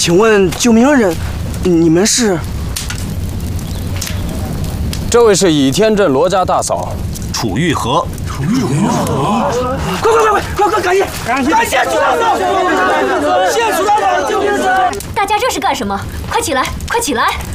请问救命恩人，你们是？ 这位是倚天镇罗家大嫂楚玉和。 快，感谢楚大嫂！谢谢楚大嫂！救命！ 大家这是干什么？快起来，快起来！